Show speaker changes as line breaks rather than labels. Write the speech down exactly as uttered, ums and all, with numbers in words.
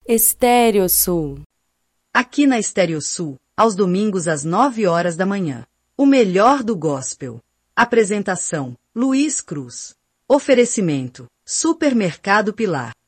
Estéreo Sul.
Aqui na Estéreo Sul, aos domingos às nove horas da manhã. O melhor do gospel. Apresentação: Luiz Cruz. Oferecimento: Supermercado Pilar.